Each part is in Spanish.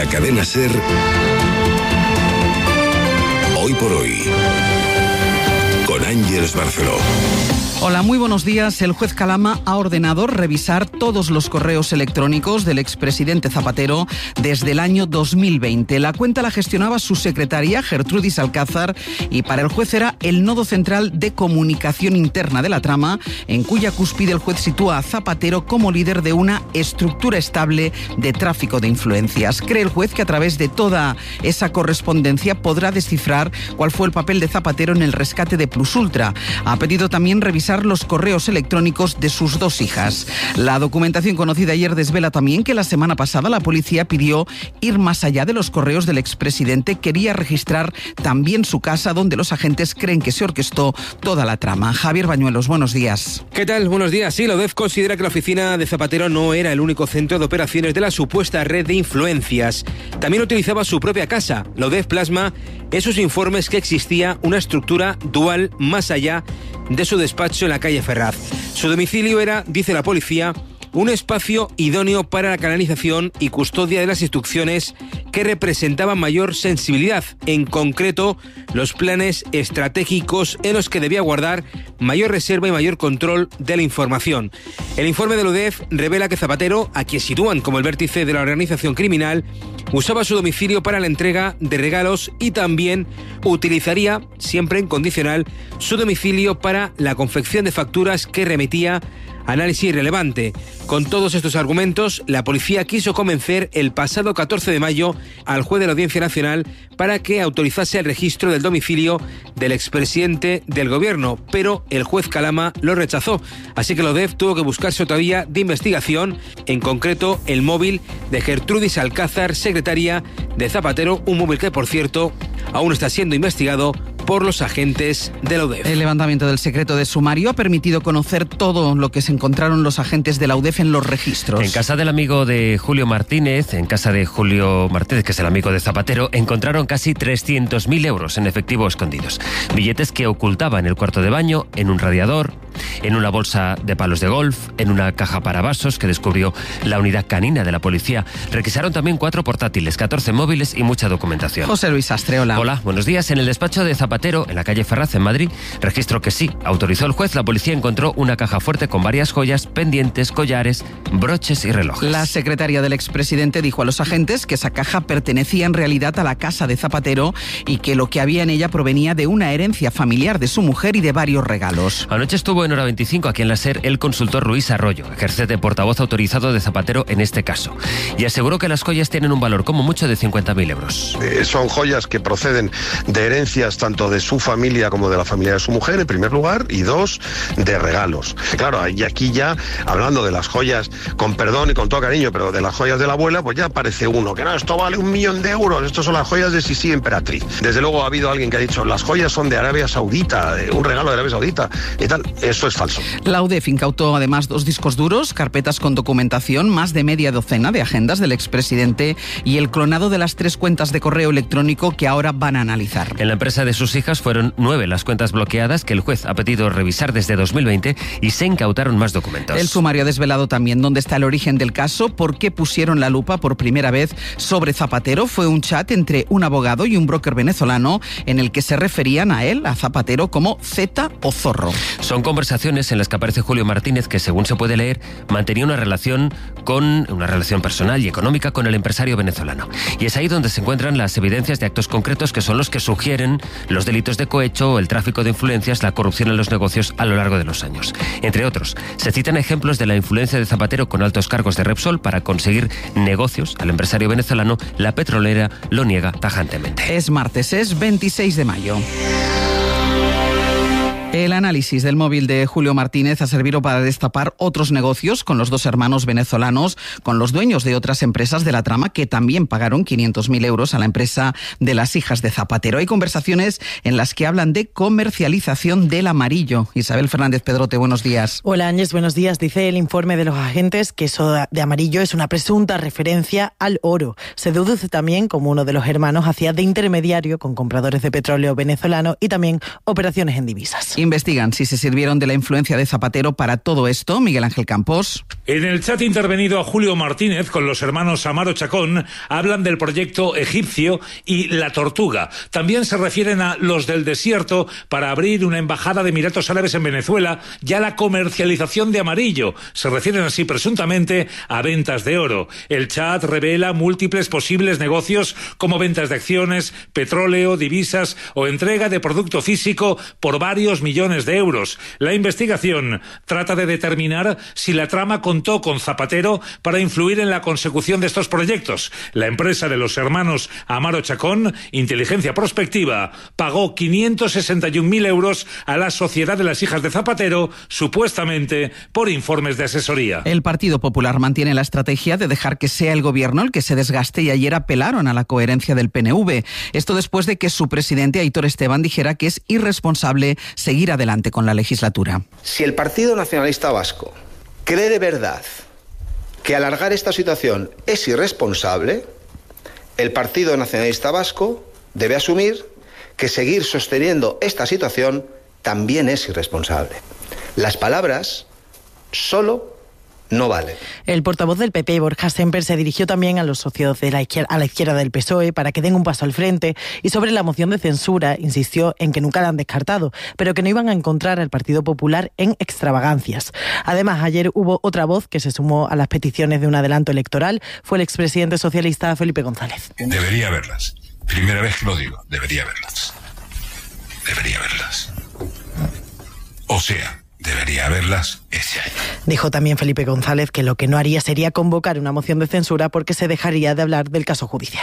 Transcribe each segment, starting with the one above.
cadena SER, Hoy por Hoy, con Ángeles Barceló. Hola, muy buenos días. El juez Calama ha ordenado revisar todos los correos electrónicos del expresidente Zapatero desde el año 2020. La cuenta la gestionaba su secretaria, Gertrudis Alcázar, y para el juez era el nodo central de comunicación interna de la trama, en cuya cúspide el juez sitúa a Zapatero como líder de una estructura estable de tráfico de influencias. Cree el juez que a través de toda esa correspondencia podrá descifrar cuál fue el papel de Zapatero en el rescate de Plus Ultra. Ha pedido también revisar los correos electrónicos de sus dos hijas. La documentación conocida ayer desvela también que la semana pasada la policía pidió ir más allá de los correos del expresidente. Quería registrar también su casa, donde los agentes creen que se orquestó toda la trama. Javier Bañuelos, buenos días. ¿Qué tal? Buenos días. Sí, la UDEF considera que la oficina de Zapatero no era el único centro de operaciones de la supuesta red de influencias. También utilizaba su propia casa. La UDEF plasma en sus informes que existía una estructura dual más allá de su despacho en la calle Ferraz. Su domicilio era, dice la policía, un espacio idóneo para la canalización y custodia de las instrucciones que representaban mayor sensibilidad, en concreto los planes estratégicos en los que debía guardar mayor reserva y mayor control de la información. El informe de la UDEF revela que Zapatero, a quien sitúan como el vértice de la organización criminal, usaba su domicilio para la entrega de regalos y también utilizaría, siempre en condicional, su domicilio para la confección de facturas que remitía a análisis irrelevante. Con todos estos argumentos, la policía quiso convencer el pasado 14 de mayo al juez de la Audiencia Nacional para que autorizase el registro del domicilio del expresidente del gobierno, pero el juez Calama lo rechazó. Así que la UDEF tuvo que buscarse otra vía de investigación, en concreto el móvil de Gertrudis Alcázar, secretaria de Zapatero, un móvil que, por cierto, aún está siendo investigado por los agentes de la UDEF. El levantamiento del secreto de sumario ha permitido conocer todo lo que se encontraron los agentes de la UDEF en los registros. En casa del amigo de Julio Martínez, que es el amigo de Zapatero, encontraron casi 300.000 euros en efectivo escondidos. Billetes que ocultaba en el cuarto de baño, en un radiador, en una bolsa de palos de golf, en una caja para vasos que descubrió la unidad canina de la policía. Requisaron también 4 portátiles, 14 móviles y mucha documentación. José Luis Astre, hola. Hola, buenos días. En el despacho de Zapatero, en la calle Ferraz, en Madrid, registro que sí autorizó el juez, la policía encontró una caja fuerte con varias joyas, pendientes, collares, broches y relojes. La secretaria del expresidente dijo a los agentes que esa caja pertenecía en realidad a la casa de Zapatero y que lo que había en ella provenía de una herencia familiar de su mujer y de varios regalos. Anoche estuvo en Hora 25, aquí en la SER, el consultor Ruiz Arroyo, ejerce de portavoz autorizado de Zapatero en este caso, y aseguró que las joyas tienen un valor como mucho de 50.000 euros. Son joyas que proceden de herencias tanto de su familia como de la familia de su mujer, en primer lugar, y 2, de regalos. Claro, y aquí ya, hablando de las joyas, con perdón y con todo cariño, pero de las joyas de la abuela, pues ya aparece uno, que no, esto vale 1.000.000 de euros, estos son las joyas de Sisi Emperatriz. Desde luego ha habido alguien que ha dicho, las joyas son de Arabia Saudita, un regalo de Arabia Saudita, y tal. Eso es falso. La UDEF incautó además 2 discos duros, carpetas con documentación, más de media docena de agendas del expresidente y el clonado de las 3 cuentas de correo electrónico que ahora van a analizar. En la empresa de sus hijas fueron 9 las cuentas bloqueadas que el juez ha pedido revisar desde 2020 y se incautaron más documentos. El sumario ha desvelado también dónde está el origen del caso, por qué pusieron la lupa por primera vez sobre Zapatero. Fue un chat entre un abogado y un broker venezolano en el que se referían a él, a Zapatero, como Z o Zorro. Son conversaciones en las que aparece Julio Martínez, que según se puede leer, mantenía una relación personal y económica con el empresario venezolano. Y es ahí donde se encuentran las evidencias de actos concretos que son los que sugieren los delitos de cohecho, el tráfico de influencias, la corrupción en los negocios a lo largo de los años. Entre otros, se citan ejemplos de la influencia de Zapatero con altos cargos de Repsol para conseguir negocios al empresario venezolano. La petrolera lo niega tajantemente. Es martes, es 26 de mayo. El análisis del móvil de Julio Martínez ha servido para destapar otros negocios con los 2 hermanos venezolanos, con los dueños de otras empresas de la trama que también pagaron 500.000 euros a la empresa de las hijas de Zapatero. Hay conversaciones en las que hablan de comercialización del amarillo. Isabel Fernández Pedrote, buenos días. Hola Áñez, buenos días. Dice el informe de los agentes que eso de amarillo es una presunta referencia al oro. Se deduce también como uno de los hermanos hacía de intermediario con compradores de petróleo venezolano y también operaciones en divisas. Investigan si se sirvieron de la influencia de Zapatero para todo esto. Miguel Ángel Campos. En el chat intervenido a Julio Martínez con los hermanos Amaro Chacón hablan del proyecto egipcio y la tortuga. También se refieren a los del desierto para abrir una embajada de Emiratos Árabes en Venezuela y a la comercialización de amarillo. Se refieren así presuntamente a ventas de oro. El chat revela múltiples posibles negocios como ventas de acciones, petróleo, divisas o entrega de producto físico por varios millones de euros. La investigación trata de determinar si la trama contó con Zapatero para influir en la consecución de estos proyectos. La empresa de los hermanos Amaro Chacón, Inteligencia Prospectiva, pagó 561.000 euros a la Sociedad de las Hijas de Zapatero, supuestamente por informes de asesoría. El Partido Popular mantiene la estrategia de dejar que sea el gobierno el que se desgaste y ayer apelaron a la coherencia del PNV. Esto después de que su presidente Aitor Esteban dijera que es irresponsable seguir adelante con la legislatura. Si el Partido Nacionalista Vasco cree de verdad que alargar esta situación es irresponsable, el Partido Nacionalista Vasco debe asumir que seguir sosteniendo esta situación también es irresponsable. Las palabras solo no vale. El portavoz del PP, Borja Semper, se dirigió también a los socios de a la izquierda del PSOE para que den un paso al frente y sobre la moción de censura insistió en que nunca la han descartado, pero que no iban a encontrar al Partido Popular en extravagancias. Además, ayer hubo otra voz que se sumó a las peticiones de un adelanto electoral, fue el expresidente socialista Felipe González. Debería verlas. Primera vez que lo digo, debería verlas. Debería verlas. O sea, debería verlas ese año. Dijo también Felipe González que lo que no haría sería convocar una moción de censura porque se dejaría de hablar del caso judicial.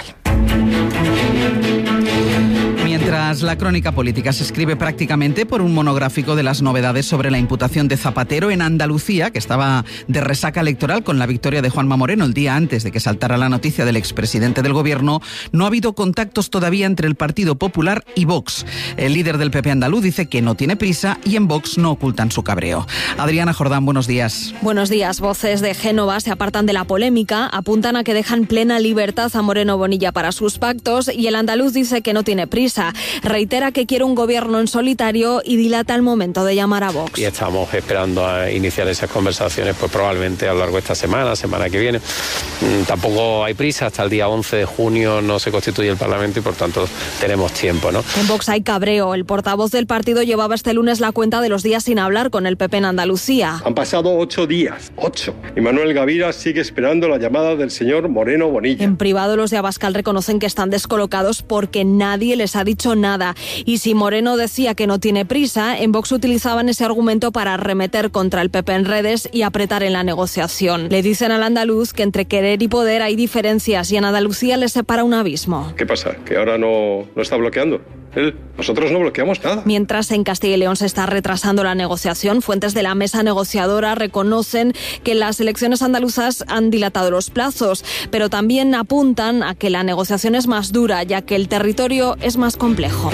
Mientras la crónica política se escribe prácticamente por un monográfico de las novedades sobre la imputación de Zapatero en Andalucía, que estaba de resaca electoral con la victoria de Juanma Moreno el día antes de que saltara la noticia del expresidente del gobierno, no ha habido contactos todavía entre el Partido Popular y Vox. El líder del PP andaluz dice que no tiene prisa y en Vox no ocultan su cabreo. Adriana Jordán, buenos días. Buenos días. Voces de Génova se apartan de la polémica, apuntan a que dejan plena libertad a Moreno Bonilla para sus pactos y el andaluz dice que no tiene prisa. Reitera que quiere un gobierno en solitario y dilata el momento de llamar a Vox. Y estamos esperando a iniciar esas conversaciones, pues probablemente a lo largo de esta semana que viene. Tampoco hay prisa, hasta el día 11 de junio no se constituye el Parlamento y por tanto tenemos tiempo, ¿no? En Vox hay cabreo. El portavoz del partido llevaba este lunes la cuenta de los días sin hablar con el PP en Andalucía. Han pasado 8 días, 8. Y Manuel Gavira sigue esperando la llamada del señor Moreno Bonilla. En privado los de Abascal reconocen que están descolocados porque nadie les ha dicho nada. Y si Moreno decía que no tiene prisa, en Vox utilizaban ese argumento para arremeter contra el PP en redes y apretar en la negociación. Le dicen al andaluz que entre querer y poder hay diferencias y en Andalucía les separa un abismo. ¿Qué pasa? ¿Que ahora no está bloqueando? Nosotros no bloqueamos nada. Mientras en Castilla y León se está retrasando la negociación, fuentes de la mesa negociadora reconocen que las elecciones andaluzas han dilatado los plazos, pero también apuntan a que la negociación es más dura, ya que el territorio es más complejo.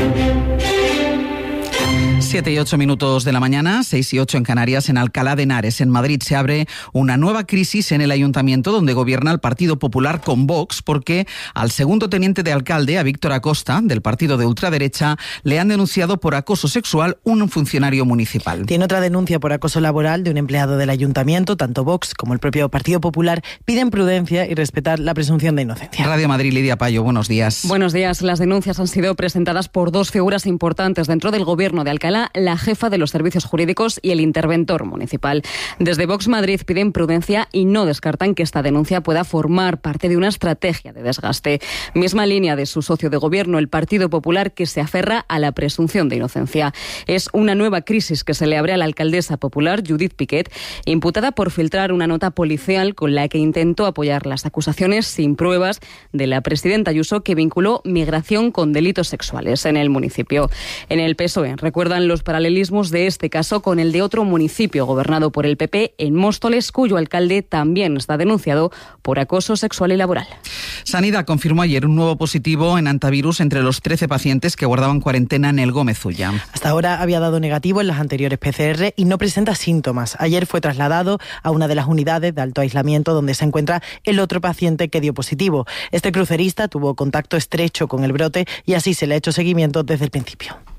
7 y 8 minutos de la mañana, 6 y 8 en Canarias. En Alcalá de Henares, en Madrid, se abre una nueva crisis en el ayuntamiento donde gobierna el Partido Popular con Vox, porque al segundo teniente de alcalde, a Víctor Acosta, del partido de ultraderecha, le han denunciado por acoso sexual un funcionario municipal. Tiene otra denuncia por acoso laboral de un empleado del ayuntamiento. Tanto Vox como el propio Partido Popular piden prudencia y respetar la presunción de inocencia. Radio Madrid, Lidia Payo, buenos días. Buenos días. Las denuncias han sido presentadas por dos figuras importantes dentro del gobierno de Alcalá, la jefa de los servicios jurídicos y el interventor municipal. Desde Vox Madrid piden prudencia y no descartan que esta denuncia pueda formar parte de una estrategia de desgaste. Misma línea de su socio de gobierno, el Partido Popular, que se aferra a la presunción de inocencia. Es una nueva crisis que se le abre a la alcaldesa popular, Judith Piquet, imputada por filtrar una nota policial con la que intentó apoyar las acusaciones sin pruebas de la presidenta Ayuso, que vinculó migración con delitos sexuales en el municipio. En el PSOE recuerdan los paralelismos de este caso con el de otro municipio gobernado por el PP en Móstoles, cuyo alcalde también está denunciado por acoso sexual y laboral. Sanidad confirmó ayer un nuevo positivo en antivirus entre los 13 pacientes que guardaban cuarentena en el Gómez Ulla. Hasta ahora había dado negativo en las anteriores PCR y no presenta síntomas. Ayer fue trasladado a una de las unidades de alto aislamiento donde se encuentra el otro paciente que dio positivo. Este crucerista tuvo contacto estrecho con el brote y así se le ha hecho seguimiento desde el principio.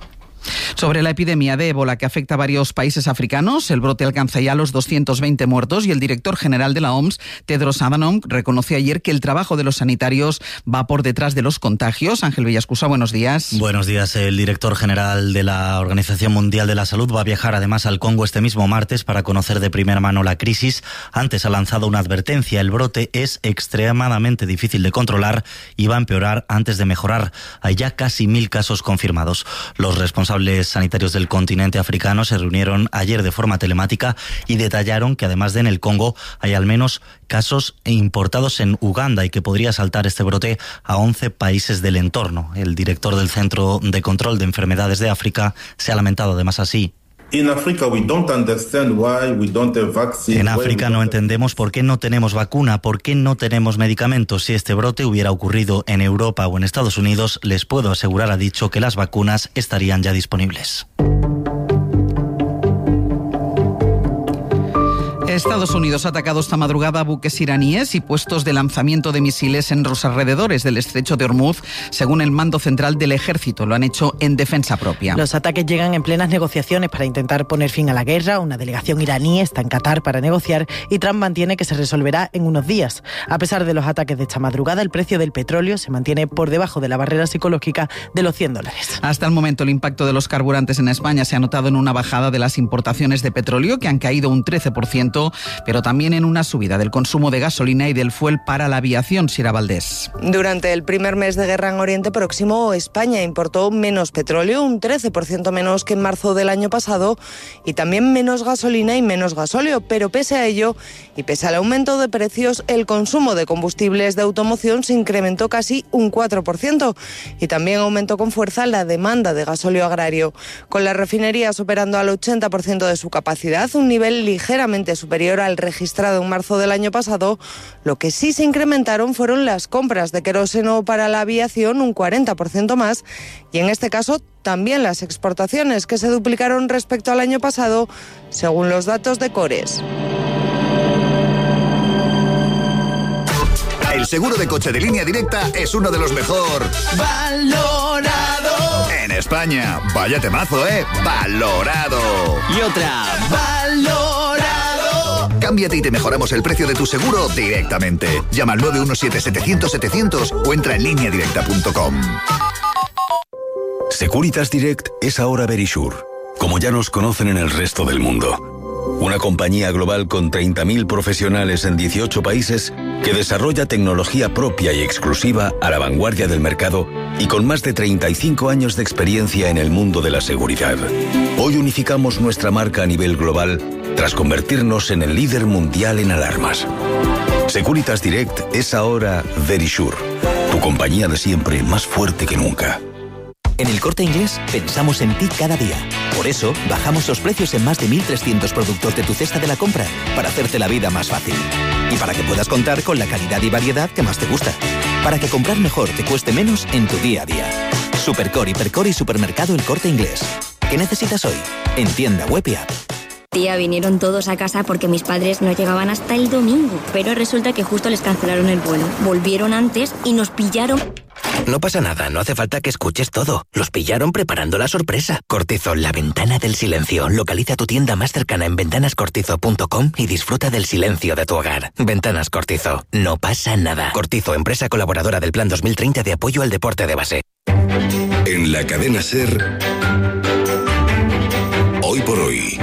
Sobre la epidemia de ébola que afecta a varios países africanos, el brote alcanza ya los 220 muertos y el director general de la OMS, Tedros Adhanom, reconoció ayer que el trabajo de los sanitarios va por detrás de los contagios. Ángel Villascusa, buenos días. Buenos días. El director general de la Organización Mundial de la Salud va a viajar además al Congo este mismo martes para conocer de primera mano la crisis. Antes ha lanzado una advertencia: el brote es extremadamente difícil de controlar y va a empeorar antes de mejorar. Hay ya casi 1.000 casos confirmados. Los responsables sanitarios del continente africano se reunieron ayer de forma telemática y detallaron que además de en el Congo hay al menos casos importados en Uganda y que podría saltar este brote a 11 países del entorno. El director del Centro de Control de Enfermedades de África se ha lamentado además así. En África no entendemos por qué no tenemos vacuna, por qué no tenemos medicamentos. Si este brote hubiera ocurrido en Europa o en Estados Unidos, les puedo asegurar, ha dicho, que las vacunas estarían ya disponibles. Estados Unidos ha atacado esta madrugada buques iraníes y puestos de lanzamiento de misiles en los alrededores del estrecho de Hormuz, según el mando central del ejército. Lo han hecho en defensa propia. Los ataques llegan en plenas negociaciones para intentar poner fin a la guerra. Una delegación iraní está en Qatar para negociar y Trump mantiene que se resolverá en unos días. A pesar de los ataques de esta madrugada, el precio del petróleo se mantiene por debajo de la barrera psicológica de los $100. Hasta el momento, el impacto de los carburantes en España se ha notado en una bajada de las importaciones de petróleo, que han caído un 13%, pero también en una subida del consumo de gasolina y del fuel para la aviación. Sira Valdés. Durante el primer mes de guerra en Oriente Próximo, España importó menos petróleo, un 13% menos que en marzo del año pasado, y también menos gasolina y menos gasóleo. Pero pese a ello, y pese al aumento de precios, el consumo de combustibles de automoción se incrementó casi un 4%, y también aumentó con fuerza la demanda de gasóleo agrario. Con las refinerías operando al 80% de su capacidad, un nivel ligeramente superior al registrado en marzo del año pasado, lo que sí se incrementaron fueron las compras de queroseno para la aviación, un 40% más, y en este caso también las exportaciones, que se duplicaron respecto al año pasado, según los datos de Cores. El seguro de coche de Línea Directa es uno de los mejor valorado en España. Vaya temazo, valorado. Y otra, valorado. Cámbiate y te mejoramos el precio de tu seguro directamente. Llama al 917-700-700 o entra en lineadirecta.com. Securitas Direct es ahora Verisure, como ya nos conocen en el resto del mundo. Una compañía global con 30.000 profesionales en 18 países que desarrolla tecnología propia y exclusiva a la vanguardia del mercado y con más de 35 años de experiencia en el mundo de la seguridad. Hoy unificamos nuestra marca a nivel global tras convertirnos en el líder mundial en alarmas. Securitas Direct es ahora Verisure, tu compañía de siempre más fuerte que nunca. En El Corte Inglés pensamos en ti cada día. Por eso, bajamos los precios en más de 1.300 productos de tu cesta de la compra para hacerte la vida más fácil. Y para que puedas contar con la calidad y variedad que más te gusta. Para que comprar mejor te cueste menos en tu día a día. Supercore, Hipercore y Supermercado El Corte Inglés. ¿Qué necesitas hoy? En tienda web y app. Tía, vinieron todos a casa porque mis padres no llegaban hasta el domingo. Pero resulta que justo les cancelaron el vuelo. Volvieron antes y nos pillaron. No pasa nada, no hace falta que escuches todo. Los pillaron preparando la sorpresa. Cortizo, la ventana del silencio. Localiza tu tienda más cercana en ventanascortizo.com y disfruta del silencio de tu hogar. Ventanas Cortizo, no pasa nada. Cortizo, empresa colaboradora del Plan 2030 de apoyo al deporte de base. En la cadena SER, Hoy por Hoy,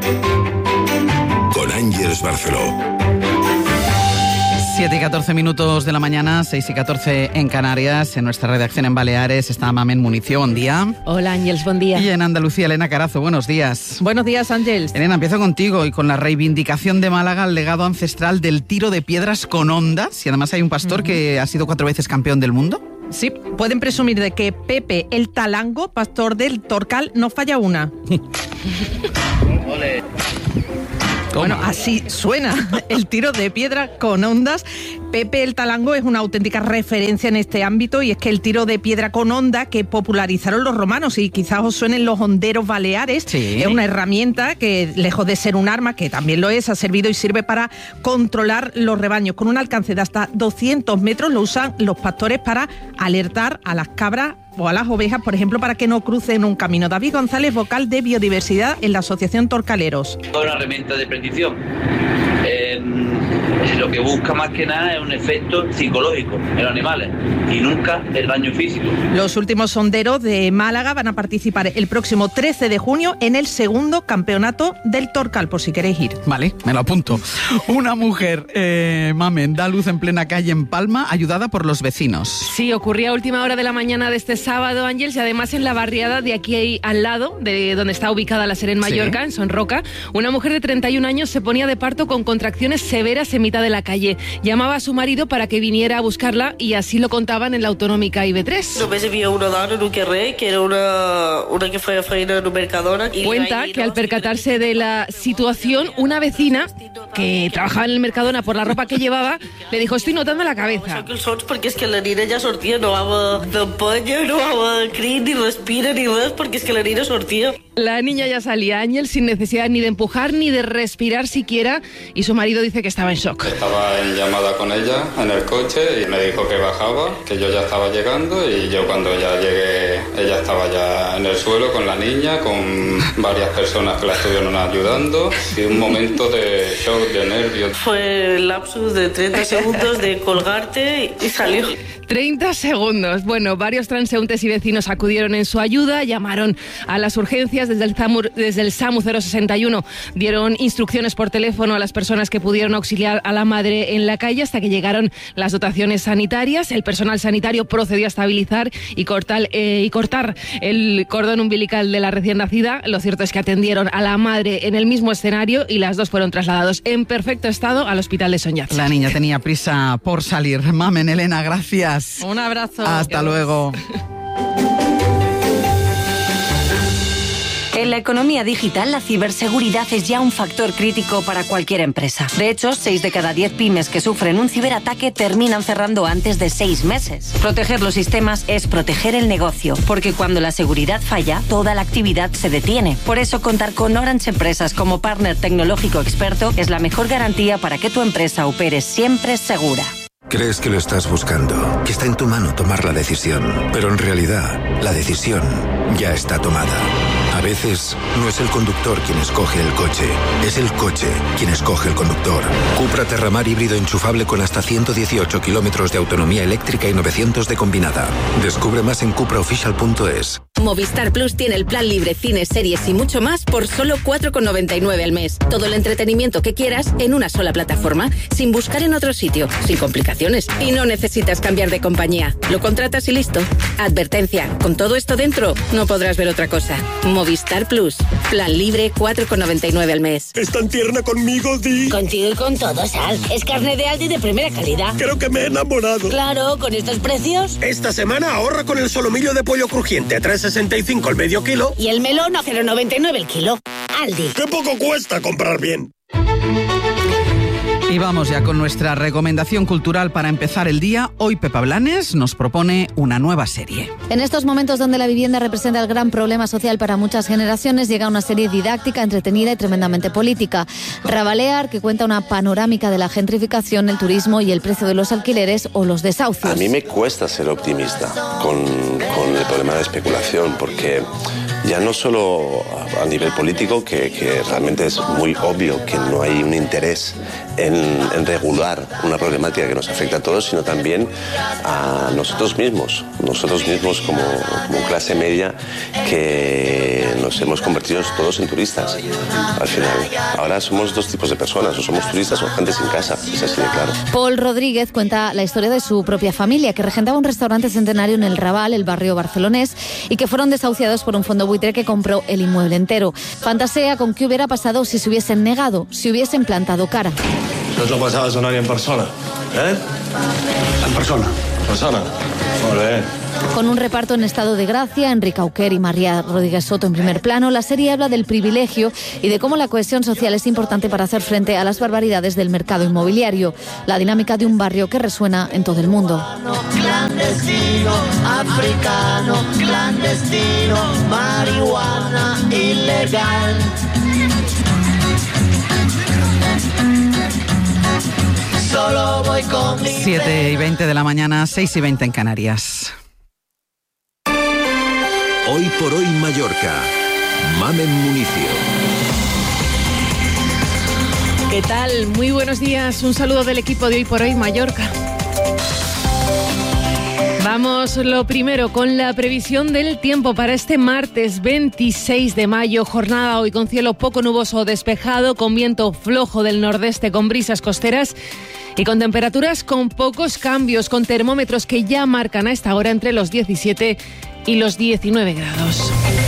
con Ángeles Barceló. 7 y 14 minutos de la mañana, 6 y 14 en Canarias. En nuestra redacción en Baleares está Mamen Municio, buen día. Hola Ángeles, buen día. Y en Andalucía, Elena Carazo, buenos días. Buenos días, Ángeles. Elena, empiezo contigo y con la reivindicación de Málaga al legado ancestral del tiro de piedras con ondas. Y además hay un pastor que ha sido 4 veces campeón del mundo. Sí, pueden presumir de que Pepe el Talango, pastor del Torcal, no falla una. Bueno, así suena el tiro de piedra con ondas. Pepe el Talango es una auténtica referencia en este ámbito, y es que el tiro de piedra con onda que popularizaron los romanos, y quizás os suenen los honderos baleares, sí. Es una herramienta que, lejos de ser un arma, que también lo es, ha servido y sirve para controlar los rebaños. Con un alcance de hasta 200 metros lo usan los pastores para alertar a las cabras o a las ovejas, por ejemplo, para que no crucen un camino. David González, vocal de Biodiversidad en la Asociación Torcaleros. Toda una herramienta de predicción. Lo que busca más que nada es un efecto psicológico en los animales y nunca el daño físico. Los últimos sonderos de Málaga van a participar el próximo 13 de junio en el segundo campeonato del Torcal, por si queréis ir. Vale, me lo apunto. Una mujer, Mamen, da luz en plena calle en Palma, ayudada por los vecinos. Sí, ocurría a última hora de la mañana de este sábado, Ángeles, y además en la barriada de aquí al lado, de donde está ubicada la SER en Mallorca, sí, en Son Roca, una mujer de 31 años se ponía de parto con contracciones severas en mitad de la calle. Llamaba a su marido para que viniera a buscarla y así lo contaban en la Autonómica IB3. Només havia una dona en un carrer, que era una que feia feina en un Mercadona. Cuenta que al percatarse de la situación, una vecina que trabajaba en el Mercadona por la ropa que llevaba, le dijo: estoy notando la cabeza. Porque es que la nina ya sortía, no va d'empenya, no va crit, ni respira, ni res, porque es que la nina sortía. La niña ya salía, Ángel, sin necesidad ni de empujar ni de respirar siquiera, y su marido dice que estaba en shock. Estaba en llamada con ella en el coche y me dijo que bajaba, que yo ya estaba llegando, y yo cuando ya llegué, ella estaba ya en el suelo con la niña, con varias personas que la estuvieron ayudando, y un momento de shock, de nervios. Fue el lapsus de 30 segundos de colgarte y salió. 30 segundos. Bueno, varios transeúntes y vecinos acudieron en su ayuda, llamaron a las urgencias desde el SAMU 061, dieron instrucciones por teléfono a las personas que pudieron auxiliar a la madre en la calle hasta que llegaron las dotaciones sanitarias. El personal sanitario procedió a estabilizar y cortar el cordón umbilical de la recién nacida. Lo cierto es que atendieron a la madre en el mismo escenario y las dos fueron trasladados en perfecto estado al hospital de Son Yats. La niña tenía prisa por salir. Mamen, Elena, gracias. Un abrazo. Hasta luego. En la economía digital, la ciberseguridad es ya un factor crítico para cualquier empresa. De hecho, 6 de cada 10 pymes que sufren un ciberataque terminan cerrando antes de 6 meses. Proteger los sistemas es proteger el negocio, porque cuando la seguridad falla, toda la actividad se detiene. Por eso, contar con Orange Empresas como partner tecnológico experto es la mejor garantía para que tu empresa opere siempre segura. Crees que lo estás buscando, que está en tu mano tomar la decisión, pero en realidad la decisión ya está tomada. A veces no es el conductor quien escoge el coche, es el coche quien escoge el conductor. Cupra Terramar híbrido enchufable con hasta 118 kilómetros de autonomía eléctrica y 900 de combinada. Descubre más en cupraofficial.es. Movistar Plus tiene el plan libre, cines, series y mucho más por solo 4,99 al mes. Todo el entretenimiento que quieras en una sola plataforma, sin buscar en otro sitio, sin complicaciones. Y no necesitas cambiar de compañía. Lo contratas y listo. Advertencia, con todo esto dentro, no podrás ver otra cosa. Movistar Plus. Plan libre, 4,99 al mes. ¿Es tan tierna conmigo, Di? Contigo y con todo, Sal. Es carne de Aldi de primera calidad. Creo que me he enamorado. Claro, con estos precios. Esta semana ahorra con el solomillo de pollo crujiente a 3,65 el medio kilo. Y el melón a 0,99 el kilo. Aldi. ¡Qué poco cuesta comprar bien! Y vamos ya con nuestra recomendación cultural para empezar el día. Hoy Pepa Blanes nos propone una nueva serie. En estos momentos donde la vivienda representa el gran problema social para muchas generaciones, llega una serie didáctica, entretenida y tremendamente política. Rabalear, que cuenta una panorámica de la gentrificación, el turismo y el precio de los alquileres o los desahucios. A mí me cuesta ser optimista con el problema de especulación, porque ya no solo a nivel político, que realmente es muy obvio que no hay un interés en regular una problemática que nos afecta a todos, sino también a nosotros mismos como clase media, que nos hemos convertido todos en turistas al final. Ahora somos dos tipos de personas, o somos turistas o gente sin casa, es así de claro. Paul Rodríguez cuenta la historia de su propia familia, que regentaba un restaurante centenario en el Raval, el barrio barcelonés, y que fueron desahuciados por un fondo buitre que compró el inmueble entero. Fantasea con qué hubiera pasado si se hubiesen negado, si hubiesen plantado cara. No t'ho passaves donant en persona, eh? En persona. Molt bé. Con un reparto en estado de gracia, Enrique Auquer y María Rodríguez Soto en primer plano, la serie habla del privilegio y de cómo la cohesión social es importante para hacer frente a las barbaridades del mercado inmobiliario, la dinámica de un barrio que resuena en todo el mundo. Clandestino, africano, clandestino, marihuana ilegal. Solo voy con mi 7:20 de la mañana, 6:20 en Canarias. Hoy por hoy Mallorca. Mamen Municio. ¿Qué tal? Muy buenos días. Un saludo del equipo de Hoy por Hoy Mallorca. Vamos lo primero con la previsión del tiempo para este martes 26 de mayo. Jornada hoy con cielo poco nuboso o despejado, con viento flojo del nordeste con brisas costeras y con temperaturas con pocos cambios, con termómetros que ya marcan a esta hora entre los 17 y los 19 grados.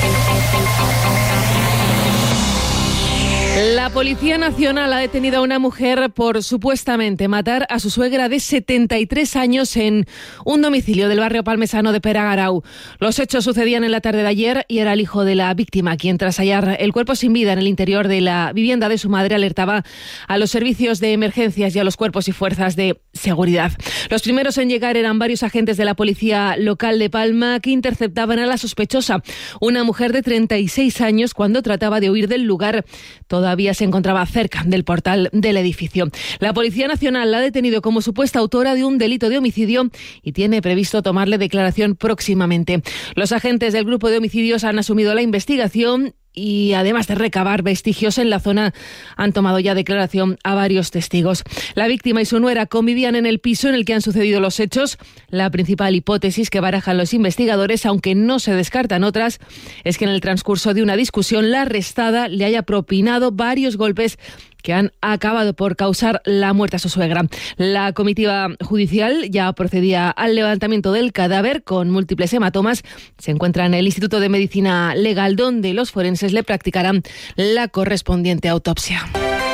La Policía Nacional ha detenido a una mujer por supuestamente matar a su suegra de 73 años en un domicilio del barrio palmesano de Peragarau. Los hechos sucedían en la tarde de ayer y era el hijo de la víctima quien, tras hallar el cuerpo sin vida en el interior de la vivienda de su madre, alertaba a los servicios de emergencias y a los cuerpos y fuerzas de seguridad. Los primeros en llegar eran varios agentes de la policía local de Palma que interceptaban a la sospechosa, una mujer de 36 años, cuando trataba de huir del lugar. Todavía se encontraba cerca del portal del edificio. La Policía Nacional la ha detenido como supuesta autora de un delito de homicidio y tiene previsto tomarle declaración próximamente. Los agentes del grupo de homicidios han asumido la investigación y, además de recabar vestigios en la zona, han tomado ya declaración a varios testigos. La víctima y su nuera convivían en el piso en el que han sucedido los hechos. La principal hipótesis que barajan los investigadores, aunque no se descartan otras, es que en el transcurso de una discusión la arrestada le haya propinado varios golpes que han acabado por causar la muerte a su suegra. La comitiva judicial ya procedía al levantamiento del cadáver con múltiples hematomas. Se encuentra en el Instituto de Medicina Legal, donde los forenses le practicarán la correspondiente autopsia.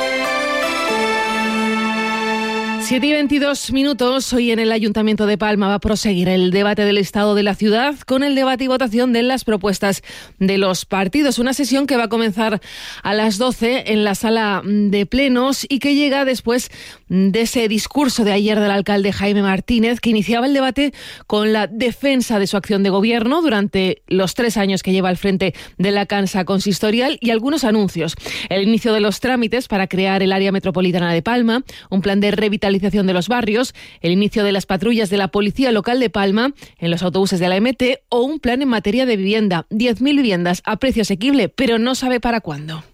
7:22. Hoy en el Ayuntamiento de Palma va a proseguir el debate del estado de la ciudad con el debate y votación de las propuestas de los partidos. Una sesión que va a comenzar a las 12 en la sala de plenos y que llega después de ese discurso de ayer del alcalde Jaime Martínez, que iniciaba el debate con la defensa de su acción de gobierno durante los 3 años que lleva al frente de la Cansa Consistorial y algunos anuncios. El inicio de los trámites para crear el área metropolitana de Palma, un plan de revitalización de los barrios, el inicio de las patrullas de la Policía Local de Palma en los autobuses de la MT o un plan en materia de vivienda. 10.000 viviendas a precio asequible, pero no sabe para cuándo.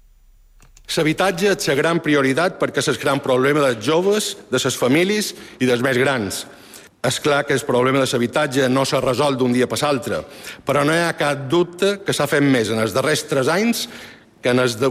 L'habitatge és la gran prioritat perquè és el gran problema dels joves, de les famílies i dels més grans. És clar que el problema de l'habitatge no s'ha resolt d'un dia per l'altre, però no hi ha cap dubte que s'ha fet més en els darrers 3 anys que en els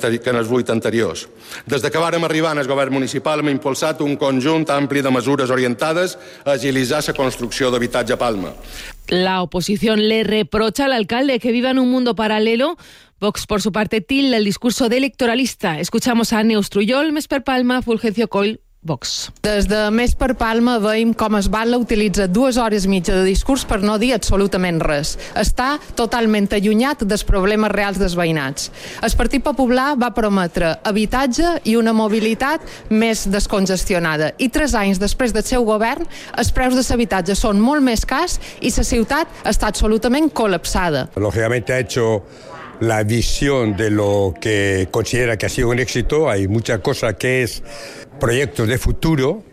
8 anteriors. Des que vàrem arribar al govern municipal hem impulsat un conjunt ampli de mesures orientades a agilitzar la construcció d'habitatge a Palma. La oposición le reprocha al alcalde que viva en un mundo paralelo. Vox, por su parte, tilda el discurso de electoralista. Escuchamos a Neus Trujol, Més per Palma, Fulgencio Coll, Vox. Des de Més per Palma veiem com es Batlle utilitza 2 hores i mitja de discurs per no dir absolutament res. Està totalment allunyat dels problemes reals dels veïnats. El Partit Popular va prometre habitatge i una mobilitat més descongestionada. I 3 anys després del seu govern, els preus de l'habitatge són molt més cars i la ciutat està absolutament col·lapsada. Lógicamente ha hecho la visión de lo que considera que ha sido un éxito. Hay muchas cosas que es proyectos de futuro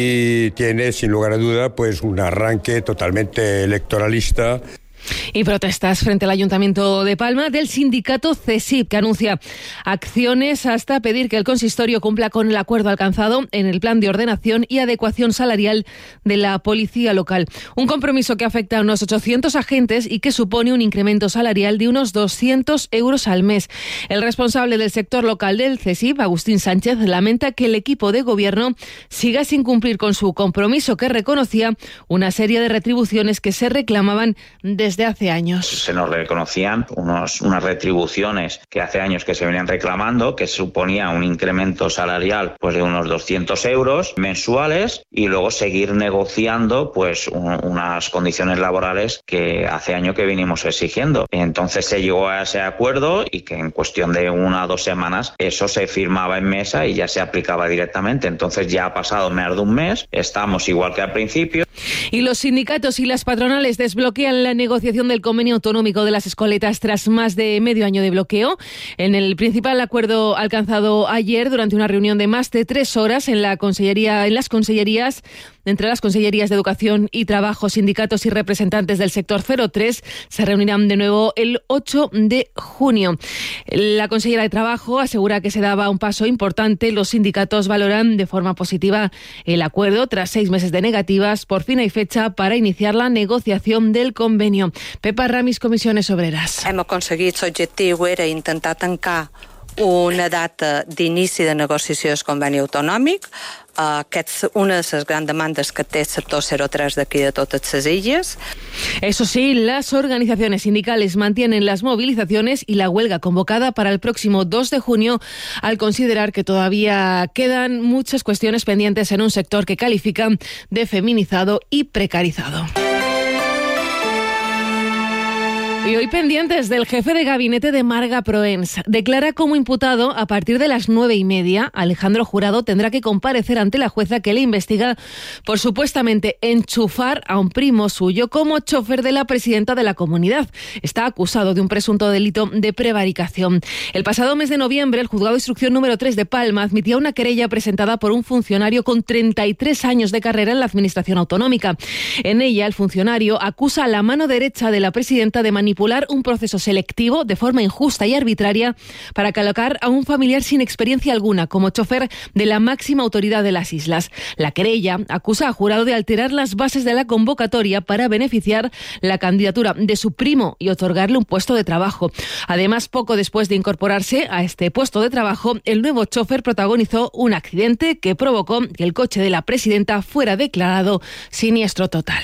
y tiene, sin lugar a duda, pues un arranque totalmente electoralista. Y protestas frente al Ayuntamiento de Palma del sindicato CESIP, que anuncia acciones hasta pedir que el consistorio cumpla con el acuerdo alcanzado en el plan de ordenación y adecuación salarial de la policía local. Un compromiso que afecta a unos 800 agentes y que supone un incremento salarial de unos 200 euros al mes. El responsable del sector local del CESIP, Agustín Sánchez, lamenta que el equipo de gobierno siga sin cumplir con su compromiso, que reconocía una serie de retribuciones que se reclamaban desde hace años. Se nos reconocían unas retribuciones que hace años que se venían reclamando, que suponía un incremento salarial pues de unos 200 euros mensuales, y luego seguir negociando pues unas condiciones laborales que hace años que vinimos exigiendo. Entonces se llegó a ese acuerdo y que en cuestión de 1 o 2 semanas eso se firmaba en mesa y ya se aplicaba directamente. Entonces ya ha pasado más de un mes, estamos igual que al principio. Y los sindicatos y las patronales desbloquean la negociación del convenio autonómico de las escoletas tras más de medio año de bloqueo. En el principal acuerdo alcanzado ayer durante una reunión de más de 3 horas en las consellerías entre las consellerías de Educación y Trabajo, sindicatos y representantes del sector 03 se reunirán de nuevo el 8 de junio. La consellera de Trabajo asegura que se daba un paso importante. Los sindicatos valoran de forma positiva el acuerdo. Tras 6 meses de negativas, por fin hay fecha para iniciar la negociación del convenio. Pepa Ramis, Comissiones Obreres. Hem aconseguit l'objectiu, era intentar tancar una data d'inici de negociació del conveni autonòmic. Una de les grandes demandas que té el sector 03 d'aquí de totes les illes. Eso sí, las organizaciones sindicales mantienen las movilizaciones y la huelga convocada para el próximo 2 de junio al considerar que todavía quedan muchas cuestiones pendientes en un sector que califican de feminizado y precarizado. Y hoy pendientes del jefe de gabinete de Marga Proens. Declara como imputado a partir de las 9:30. Alejandro Jurado tendrá que comparecer ante la jueza que le investiga por supuestamente enchufar a un primo suyo como chofer de la presidenta de la comunidad. Está acusado de un presunto delito de prevaricación. El pasado mes de noviembre, el juzgado de instrucción número 3 de Palma admitía una querella presentada por un funcionario con 33 años de carrera en la administración autonómica. En ella, el funcionario acusa a la mano derecha de la presidenta de manipular un proceso selectivo de forma injusta y arbitraria para colocar a un familiar sin experiencia alguna como chofer de la máxima autoridad de las islas. La querella acusa a Jurado de alterar las bases de la convocatoria para beneficiar la candidatura de su primo y otorgarle un puesto de trabajo. Además, poco después de incorporarse a este puesto de trabajo, el nuevo chofer protagonizó un accidente que provocó que el coche de la presidenta fuera declarado siniestro total.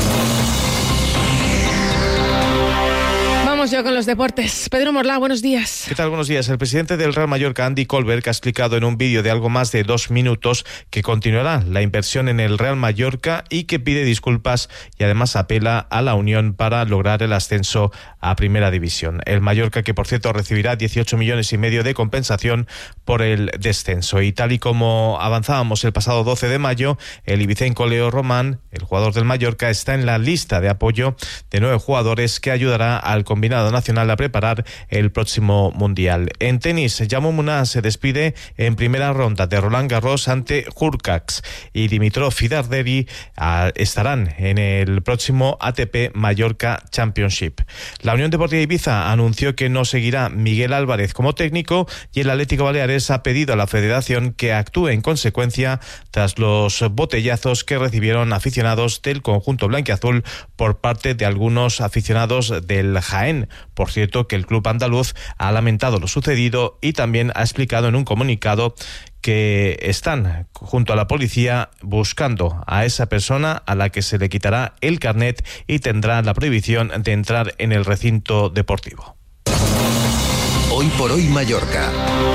Ya con los deportes. Pedro Morlá, buenos días. ¿Qué tal? Buenos días. El presidente del Real Mallorca, Andy Colberg, ha explicado en un vídeo de algo más de 2 minutos que continuará la inversión en el Real Mallorca y que pide disculpas y además apela a la unión para lograr el ascenso a Primera División. El Mallorca, que por cierto recibirá 18,5 millones de compensación por el descenso. Y tal y como avanzábamos el pasado 12 de mayo, el ibicenco Leo Román, el jugador del Mallorca, está en la lista de apoyo de 9 jugadores que ayudará al combinado nacional a preparar el próximo Mundial. En tenis, Jaume Munar se despide en primera ronda de Roland Garros ante Hurkacz y Dimitrov y Darderi estarán en el próximo ATP Mallorca Championship. La Unión Deportiva Ibiza anunció que no seguirá Miguel Álvarez como técnico y el Atlético Baleares ha pedido a la Federación que actúe en consecuencia tras los botellazos que recibieron aficionados del conjunto blanquiazul por parte de algunos aficionados del Jaén. Por cierto, que el club andaluz ha lamentado lo sucedido y también ha explicado en un comunicado que están junto a la policía buscando a esa persona a la que se le quitará el carnet y tendrá la prohibición de entrar en el recinto deportivo. Hoy por hoy Mallorca.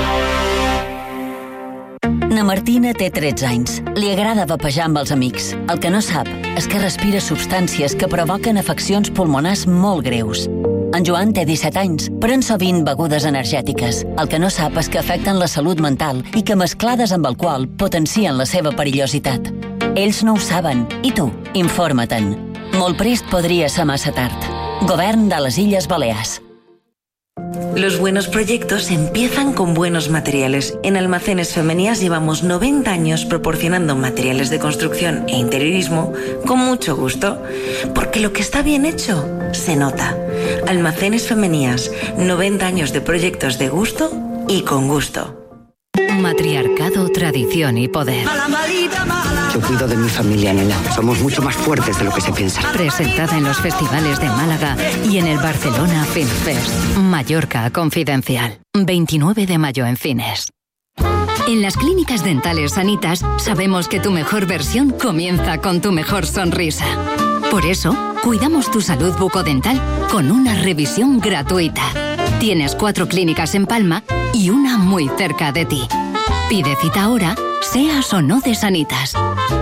Na Martina té 13 anys. Li agrada vapejar amb els amics. El que no sap és que respira substàncies que provoquen afeccions pulmonars molt greus. En Joan té 17 anys, pren sovint begudes energètiques. El que no sap és que afecten la salut mental i que mesclades amb alcohol potencien la seva perillositat. Ells no ho saben. I tu, informa-te'n. Molt prest podria ser massa tard. Govern de les Illes Balears. Los buenos proyectos empiezan con buenos materiales. En Almacenes Femenías llevamos 90 años proporcionando materiales de construcción e interiorismo con mucho gusto, porque lo que está bien hecho se nota. Almacenes Femenías, 90 años de proyectos de gusto y con gusto. Matriarcado, tradición y poder. Yo cuido de mi familia, nena. Somos mucho más fuertes de lo que se piensa. Presentada en los festivales de Málaga y en el Barcelona Film Fest. Mallorca Confidencial. 29 de mayo en cines. En las clínicas dentales Sanitas sabemos que tu mejor versión comienza con tu mejor sonrisa. Por eso, cuidamos tu salud bucodental con una revisión gratuita. Tienes 4 clínicas en Palma y una muy cerca de ti. Pide cita ahora, seas o no de Sanitas.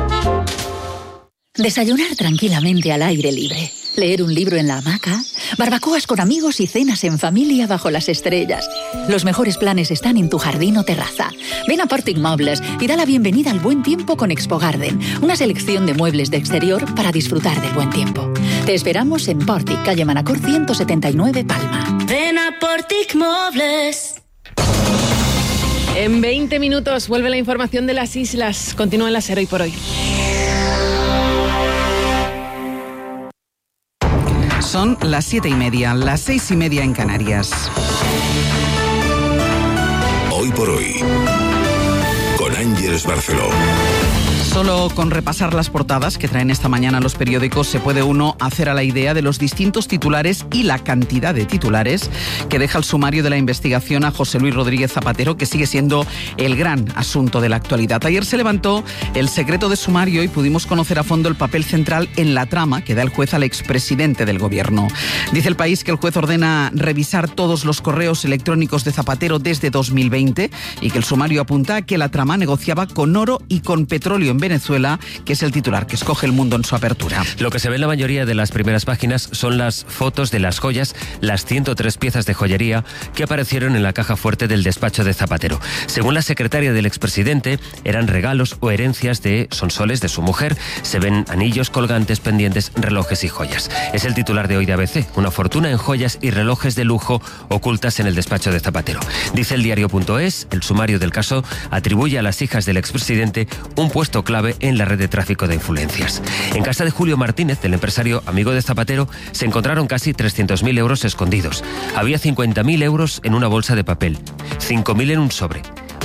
Desayunar tranquilamente al aire libre, leer un libro en la hamaca, barbacoas con amigos y cenas en familia bajo las estrellas. Los mejores planes están en tu jardín o terraza. Ven a Portic Mobles y da la bienvenida al buen tiempo con Expo Garden, una selección de muebles de exterior para disfrutar del buen tiempo. Te esperamos en Portic, calle Manacor 179, Palma. Ven a Portic Mobles. En 20 minutos vuelve la información de las islas. Continúa en la SER hoy por hoy. Son las 7:30, las 6:30 en Canarias. Hoy por hoy, con Ángeles Barceló. Solo con repasar las portadas que traen esta mañana los periódicos se puede uno hacer a la idea de los distintos titulares y la cantidad de titulares que deja el sumario de la investigación a José Luis Rodríguez Zapatero, que sigue siendo el gran asunto de la actualidad. Ayer se levantó el secreto de sumario y pudimos conocer a fondo el papel central en la trama que da el juez al expresidente del gobierno. Dice El País que el juez ordena revisar todos los correos electrónicos de Zapatero desde 2020 y que el sumario apunta a que la trama negociaba con oro y con petróleo en Venezuela, que es el titular que escoge El Mundo en su apertura. Lo que se ve en la mayoría de las primeras páginas son las fotos de las joyas, las 103 piezas de joyería que aparecieron en la caja fuerte del despacho de Zapatero. Según la secretaria del expresidente, eran regalos o herencias de Sonsoles, de su mujer. Se ven anillos, colgantes, pendientes, relojes y joyas. Es el titular de hoy de ABC, una fortuna en joyas y relojes de lujo ocultas en el despacho de Zapatero. Dice el diario.es, el sumario del caso atribuye a las hijas del expresidente un puesto clave en la red de tráfico de influencias. En casa de Julio Martínez, del empresario amigo de Zapatero, se encontraron casi 300.000 euros escondidos. Había 50.000 euros en una bolsa de papel, 5.000 en un sobre,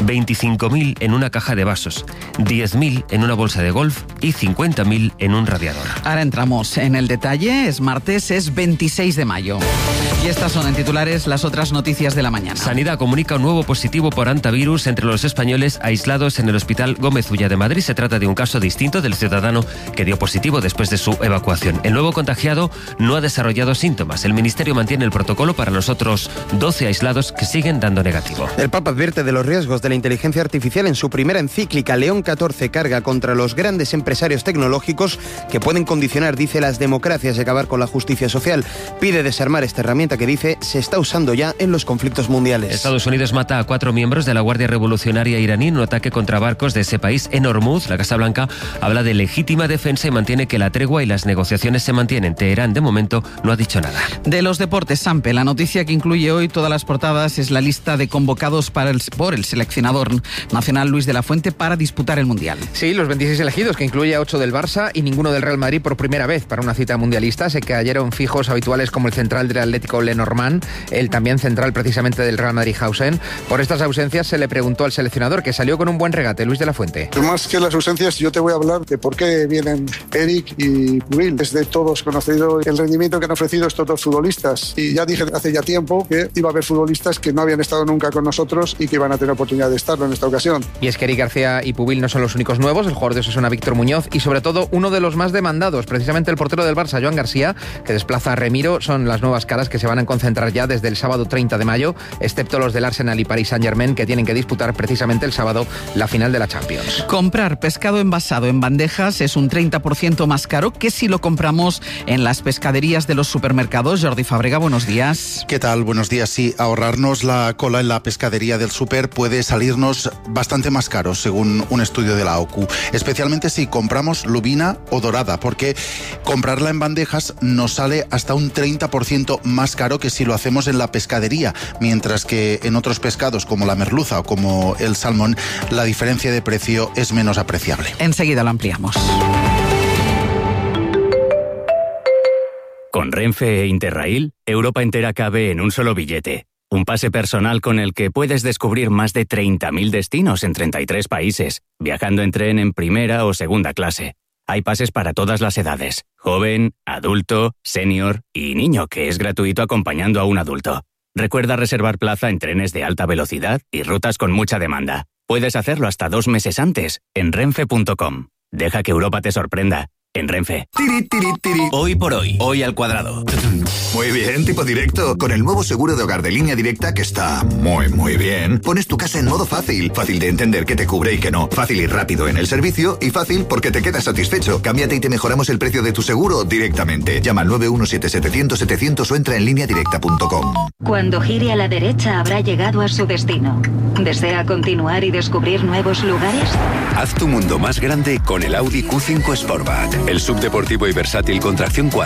25.000 en una caja de vasos, 10.000 en una bolsa de golf y 50.000 en un radiador. Ahora entramos en el detalle. Es martes, es 26 de mayo. Y estas son en titulares las otras noticias de la mañana. Sanidad comunica un nuevo positivo por hantavirus entre los españoles aislados en el Hospital Gómez Ulla de Madrid. Se trata de un caso distinto del ciudadano que dio positivo después de su evacuación. El nuevo contagiado no ha desarrollado síntomas. El Ministerio mantiene el protocolo para los otros 12 aislados que siguen dando negativo. El Papa advierte de los riesgos de la inteligencia artificial en su primera encíclica. León XIV carga contra los grandes empresarios tecnológicos que pueden condicionar, dice, las democracias y acabar con la justicia social. Pide desarmar esta herramienta que, dice, se está usando ya en los conflictos mundiales. Estados Unidos mata a 4 miembros de la Guardia Revolucionaria iraní en un ataque contra barcos de ese país en Hormuz. La Casa Blanca habla de legítima defensa y mantiene que la tregua y las negociaciones se mantienen. Teherán, de momento, no ha dicho nada. De los deportes, Sampe, la noticia que incluye hoy todas las portadas es la lista de convocados por el seleccionador nacional Luis de la Fuente para disputar el Mundial. Sí, los 26 elegidos, que incluye a 8 del Barça y ninguno del Real Madrid por primera vez para una cita mundialista. Se cayeron fijos habituales como el central del Atlético Lenormand, el también central precisamente del Real Madrid Hausen. Por estas ausencias se le preguntó al seleccionador, que salió con un buen regate, Luis de la Fuente. Más que las ausencias, yo te voy a hablar de por qué vienen Eric y Pubil. Es de todos conocido el rendimiento que han ofrecido estos dos futbolistas. Y ya dije hace ya tiempo que iba a haber futbolistas que no habían estado nunca con nosotros y que iban a tener oportunidad de estarlo en esta ocasión. Y es que Eric García y Pubil no son los únicos nuevos. El jugador de Osasuna, Víctor Muñoz, y sobre todo uno de los más demandados, precisamente el portero del Barça, Joan García, que desplaza a Remiro. Son las nuevas caras que se van a concentrar ya desde el sábado 30 de mayo, excepto los del Arsenal y Paris Saint-Germain, que tienen que disputar precisamente el sábado la final de la Champions. Comprar pescado envasado en bandejas es un 30% más caro que si lo compramos en las pescaderías de los supermercados. Jordi Fàbrega, buenos días. ¿Qué tal? Buenos días. Sí, ahorrarnos la cola en la pescadería del súper puede salirnos bastante más caro, según un estudio de la OCU, especialmente si compramos lubina o dorada, porque comprarla en bandejas nos sale hasta un 30% más caro que si lo hacemos en la pescadería, mientras que en otros pescados como la merluza o como el salmón, la diferencia de precio es menos apreciable. Enseguida lo ampliamos. Con Renfe e Interrail, Europa entera cabe en un solo billete. Un pase personal con el que puedes descubrir más de 30.000 destinos en 33 países, viajando en tren en primera o segunda clase. Hay pases para todas las edades, joven, adulto, senior y niño, que es gratuito acompañando a un adulto. Recuerda reservar plaza en trenes de alta velocidad y rutas con mucha demanda. Puedes hacerlo hasta 2 meses antes en renfe.com. Deja que Europa te sorprenda. En Renfe. Hoy por hoy, hoy al cuadrado. Muy bien, tipo directo. Con el nuevo seguro de hogar de Línea Directa, que está muy bien, pones tu casa en modo fácil. Fácil de entender qué te cubre y qué no. Fácil y rápido en el servicio y fácil porque te quedas satisfecho. Cámbiate y te mejoramos el precio de tu seguro directamente. Llama al 917-700-700 o entra en lineadirecta.com. Cuando gire a la derecha habrá llegado a su destino. ¿Desea continuar y descubrir nuevos lugares? Haz tu mundo más grande con el Audi Q5 Sportback. El subdeportivo y versátil con tracción 4.